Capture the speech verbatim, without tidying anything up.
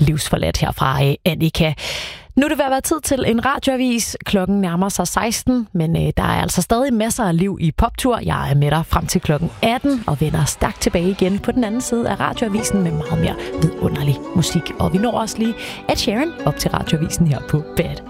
livsforladt herfra af Annika. Nu er det ved at være tid til en radioavis. Klokken nærmer sig seksten, men øh, der er altså stadig masser af liv i Poptur. Jeg er med dig frem til klokken atten og vender stærkt tilbage igen på den anden side af radioavisen med meget mere vidunderlig musik. Og vi når også lige Ed Sheeran op til radioavisen her på Bad.